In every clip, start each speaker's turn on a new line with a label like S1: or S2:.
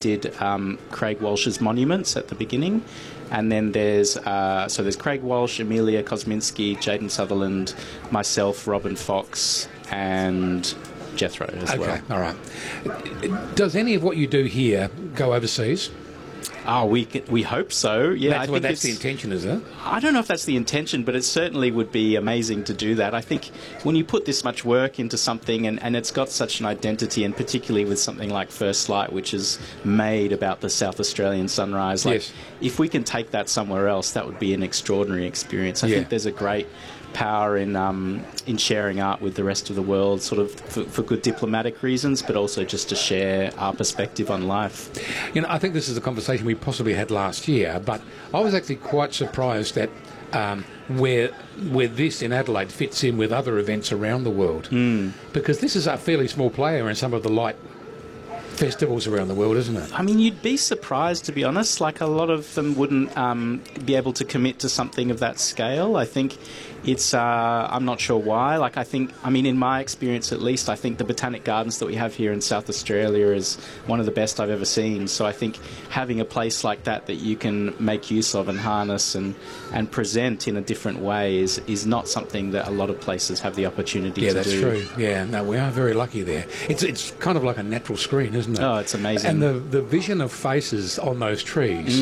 S1: did Craig Walsh's Monuments at the beginning. And then there's Craig Walsh, Amelia Kosminski, Jaden Sutherland, myself, Robin Fox, and Jethro as well.
S2: Okay, all right. Does any of what you do here go overseas?
S1: We hope so. Yeah,
S2: I think that's the intention, is it?
S1: I don't know if that's the intention, but it certainly would be amazing to do that. I think when you put this much work into something and it's got such an identity, and particularly with something like First Light, which is made about the South Australian sunrise,
S2: yes.
S1: If we can take that somewhere else, that would be an extraordinary experience. I think there's a great power in sharing art with the rest of the world, sort of for good diplomatic reasons, but also just to share our perspective on life.
S2: I think this is a conversation we possibly had last year, but I was actually quite surprised at where this in Adelaide fits in with other events around the world, because this is a fairly small player in some of the light festivals around the world, isn't it?
S1: I mean, you'd be surprised, to be honest. Like, a lot of them wouldn't be able to commit to something of that scale. I think it's, I'm not sure why. Like, in my experience at least, I think the Botanic Gardens that we have here in South Australia is one of the best I've ever seen. So I think having a place like that you can make use of and harness and present in a different way is not something that a lot of places have the opportunity to do.
S2: Yeah, that's true. Yeah, no, we are very lucky there. It's kind of like a natural screen, isn't it?
S1: Oh, it's amazing.
S2: And the vision of faces on those trees,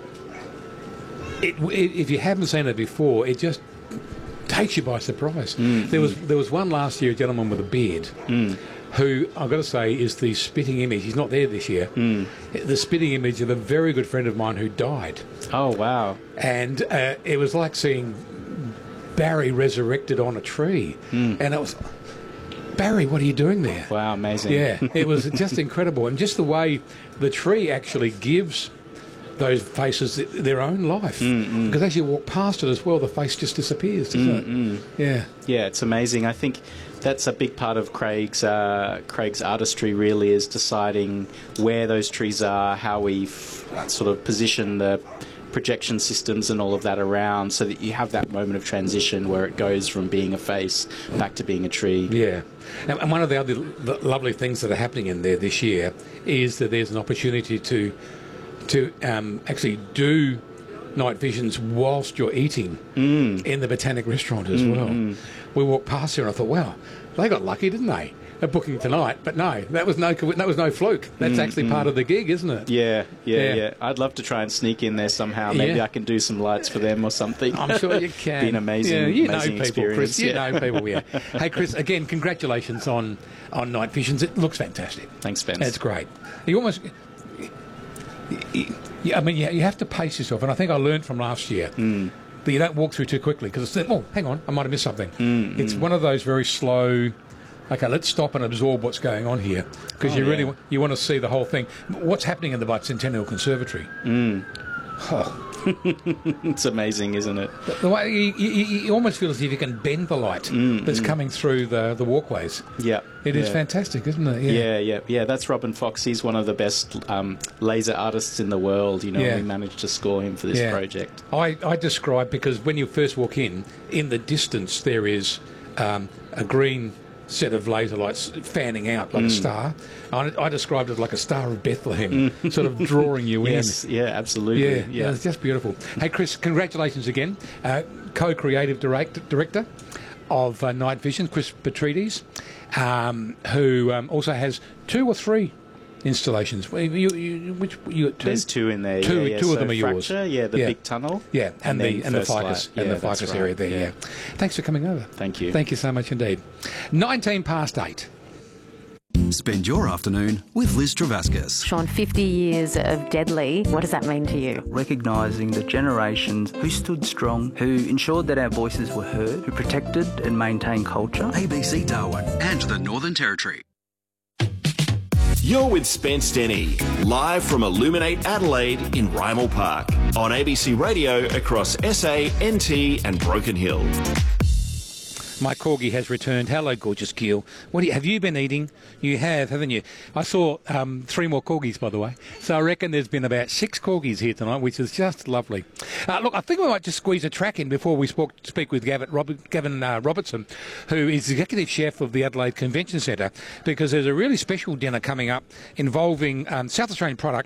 S2: if you haven't seen it before, it just takes you by surprise. There was one last year, a gentleman with a beard, who, I've got to say, is the spitting image. He's not there this year. The spitting image of a very good friend of mine who died.
S1: Oh, wow.
S2: And it was like seeing Barry resurrected on a tree. And it was... Barry, what are you doing there?
S1: Wow, amazing.
S2: Yeah, it was just incredible. And just the way the tree actually gives those faces their own life. Because as you walk past it as well, the face just disappears, doesn't it? Yeah. Yeah,
S1: it's amazing. I think that's a big part of Craig's artistry, really, is deciding where those trees are, how we sort of position the projection systems and all of that around, so that you have that moment of transition where it goes from being a face back to being a tree.
S2: Yeah. And one of the other lovely things that are happening in there this year is that there's an opportunity to actually do night visions whilst you're eating in the Botanic restaurant as well. We walked past here and I thought, wow, they got lucky, didn't they? A booking tonight, but no, that was no fluke. That's actually part of the gig, isn't it?
S1: Yeah. I'd love to try and sneak in there somehow. Maybe I can do some lights for them or something.
S2: I'm sure you can.
S1: Be an amazing, amazing
S2: people,
S1: experience.
S2: Chris. You know people. Yeah. Hey, Chris. Again, congratulations on Night Visions. It looks fantastic.
S1: Thanks, Spence.
S2: That's great. You almost. I mean, you have to pace yourself, and I think I learned from last year. That you don't walk through too quickly, because it's, oh, hang on, I might have missed something. It's one of those very slow. Okay, let's stop and absorb what's going on here, because you want to see the whole thing. What's happening in the Bicentennial Conservatory?
S1: It's amazing, isn't it?
S2: The way you almost feel as if you can bend the light that's coming through the walkways.
S1: Yeah,
S2: it is fantastic, isn't it?
S1: Yeah. That's Robin Fox. He's one of the best laser artists in the we managed to score him for this project.
S2: I describe, because when you first walk in the distance there is a green set of laser lights fanning out like a star. I described it like a Star of Bethlehem, sort of drawing you in.
S1: Yes, yeah, absolutely.
S2: Yeah, it's just beautiful. Hey, Chris, congratulations again. Co-creative director of Night Vision, Chris Petrides, who also has 2 or 3 installations.
S1: There's 2 in there.
S2: Two of them are yours.
S1: Fracture, the big tunnel.
S2: Yeah, and the ficus area there. Yeah. Thanks for coming over.
S1: Thank you.
S2: Thank you so much indeed. 8:19.
S3: Spend your afternoon with Liz Travascus.
S4: Sean, 50 years of Deadly, what does that mean to you?
S5: Recognising the generations who stood strong, who ensured that our voices were heard, who protected and maintained culture.
S3: ABC Darwin and the Northern Territory.
S6: You're with Spence Denny, live from Illuminate Adelaide in Rymal Park, on ABC Radio across SA, NT and Broken Hill.
S2: My corgi has returned. Hello, gorgeous Gil. Have you been eating? You have, haven't you? I saw 3 more corgis, by the way. So I reckon there's been about 6 corgis here tonight, which is just lovely. Look, I think we might just squeeze a track in before we speak with Gavin Robertson, who is executive chef of the Adelaide Convention Centre, because there's a really special dinner coming up involving South Australian product